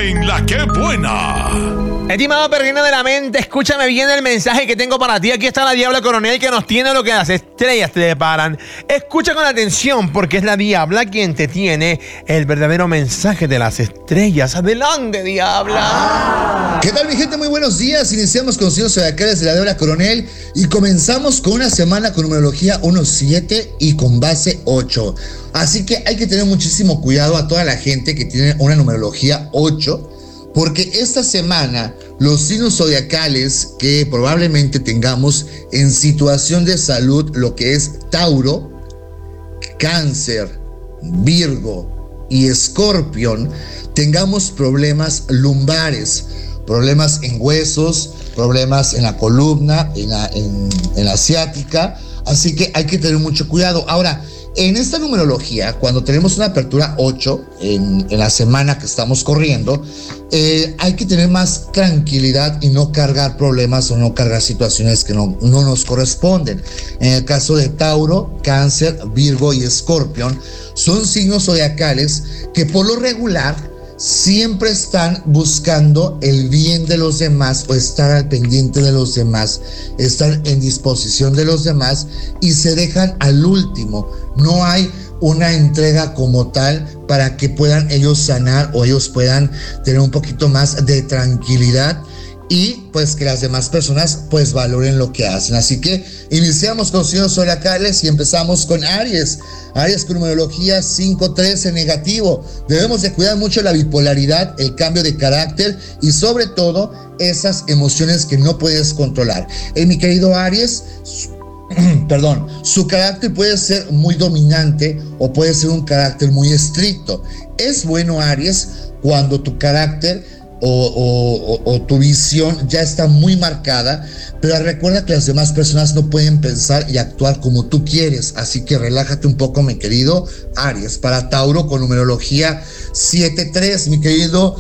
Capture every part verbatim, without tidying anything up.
en La Que Buena. Estimado peregrino de la mente, escúchame bien el mensaje que tengo para ti. Aquí está la Diabla Coronel que nos tiene lo que las estrellas te deparan. Escucha con atención porque es la Diabla quien te tiene el verdadero mensaje de las estrellas. Adelante, Diabla. ¿Qué tal, mi gente? Muy buenos días. Iniciamos con signos zodiacales de la Diabla Coronel y comenzamos con una semana con numerología uno siete y con base ocho. Así que hay que tener muchísimo cuidado a toda la gente que tiene una numerología ocho. Porque esta semana los signos zodiacales que probablemente tengamos en situación de salud, lo que es Tauro, Cáncer, Virgo y Escorpión, tengamos problemas lumbares, problemas en huesos, problemas en la columna, en la, en, en la ciática. Así que hay que tener mucho cuidado. Ahora, en esta numerología, cuando tenemos una apertura ocho en, en la semana que estamos corriendo, eh, hay que tener más tranquilidad y no cargar problemas o no cargar situaciones que no, no nos corresponden. En el caso de Tauro, Cáncer, Virgo y Escorpión, son signos zodiacales que por lo regular siempre están buscando el bien de los demás o estar al pendiente de los demás, estar en disposición de los demás y se dejan al último. No hay una entrega como tal para que puedan ellos sanar o ellos puedan tener un poquito más de tranquilidad y pues que las demás personas pues valoren lo que hacen. Así que iniciamos con signos zodiacales y empezamos con Aries. Aries con numerología cinco trece negativo. Debemos de cuidar mucho la bipolaridad, el cambio de carácter y sobre todo esas emociones que no puedes controlar. Eh, mi querido Aries, perdón, su carácter puede ser muy dominante o puede ser un carácter muy estricto. Es bueno, Aries, cuando tu carácter O, o, o tu visión ya está muy marcada, pero recuerda que las demás personas no pueden pensar y actuar como tú quieres, así que relájate un poco, mi querido Aries. Para Tauro con numerología siete tres, mi querido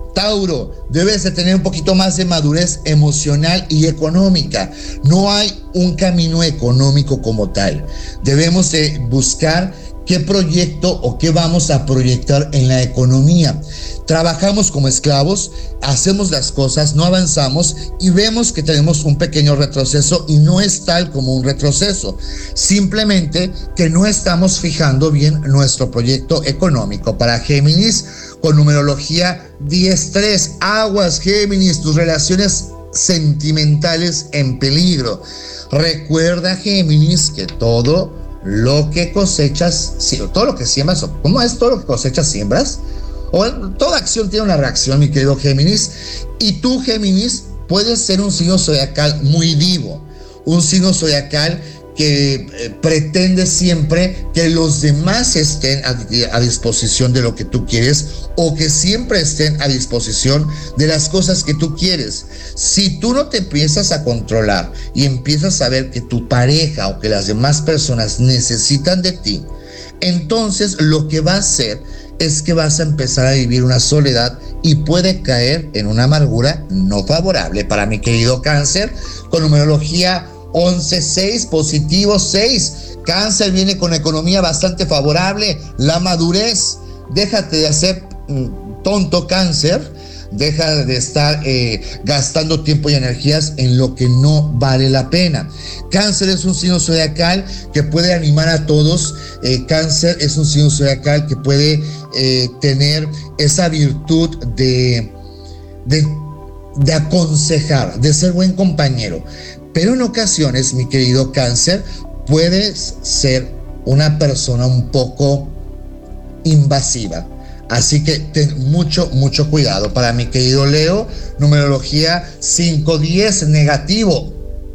Tauro, debes de tener un poquito más de madurez emocional y económica. No hay un camino económico como tal. Debemos de buscar qué proyecto o qué vamos a proyectar en la economía. Trabajamos como esclavos, hacemos las cosas, no avanzamos y vemos que tenemos un pequeño retroceso y no es tal como un retroceso, simplemente que no estamos fijando bien nuestro proyecto económico. Para Géminis, con numerología diez tres, aguas Géminis, tus relaciones sentimentales en peligro. Recuerda, Géminis, que todo lo que cosechas, todo lo que siembras, ¿cómo es? Todo lo que cosechas, siembras. O toda acción tiene una reacción, mi querido Géminis. Y tú, Géminis, puedes ser un signo zodiacal muy divo, un signo zodiacal que eh, pretende siempre que los demás estén a, a disposición de lo que tú quieres o que siempre estén a disposición de las cosas que tú quieres. Si tú no te empiezas a controlar y empiezas a ver que tu pareja o que las demás personas necesitan de ti, entonces lo que va a hacer es que vas a empezar a vivir una soledad y puede caer en una amargura no favorable. Para mi querido Cáncer, con numerología once seis, positivo seis, Cáncer viene con economía bastante favorable, la madurez. Déjate de hacer tonto, Cáncer. Deja de estar eh, gastando tiempo y energías en lo que no vale la pena. Cáncer es un signo zodiacal que puede animar a todos. Eh, Cáncer es un signo zodiacal que puede eh, tener esa virtud de, de, de aconsejar, de ser buen compañero. Pero en ocasiones, mi querido Cáncer, puedes ser una persona un poco invasiva. Así que ten mucho, mucho cuidado. Para mi querido Leo, numerología cinco diez negativo.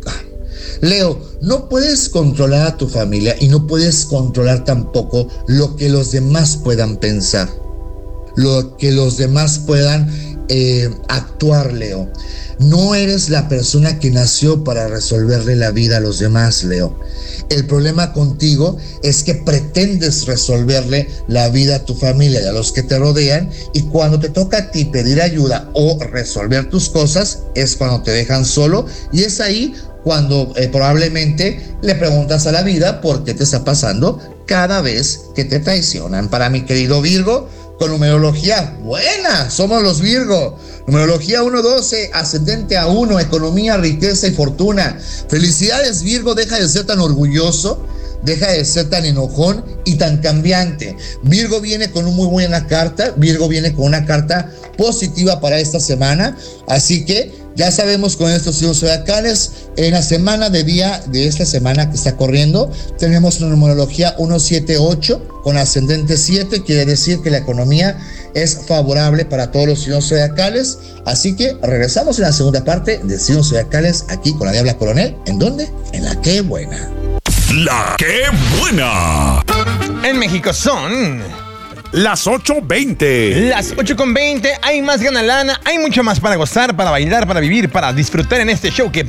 Leo, no puedes controlar a tu familia y no puedes controlar tampoco lo que los demás puedan pensar, lo que los demás puedan eh, actuar, Leo. No eres la persona que nació para resolverle la vida a los demás, Leo. El problema contigo es que pretendes resolverle la vida a tu familia y a los que te rodean, y cuando te toca a ti pedir ayuda o resolver tus cosas es cuando te dejan solo, y es ahí cuando eh, probablemente le preguntas a la vida por qué te está pasando cada vez que te traicionan. Para mi querido Virgo, con numerología buena. Somos los Virgo. Numerología uno doce, ascendente a uno, economía, riqueza y fortuna. Felicidades, Virgo, deja de ser tan orgulloso, deja de ser tan enojón y tan cambiante. Virgo viene con una muy buena carta, Virgo viene con una carta positiva para esta semana, así que ya sabemos con estos signos zodiacales, en la semana de día de esta semana que está corriendo, tenemos una numerología uno siete ocho con ascendente siete, quiere decir que la economía es favorable para todos los signos zodiacales, así que regresamos en la segunda parte de signos zodiacales aquí con la Diabla Coronel. ¿En dónde? En La Qué Buena. La Qué Buena. En México son las ocho veinte. Las ocho con veinte. Hay más gana lana, hay mucho más para gozar, para bailar, para vivir, para disfrutar en este show que